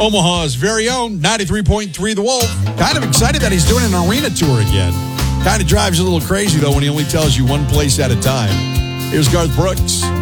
Omaha's very own 93.3 The Wolf. Kind of excited that he's doing an arena tour again. Kind of drives you a little crazy, though, when he only tells you one place at a time. Here's Garth Brooks.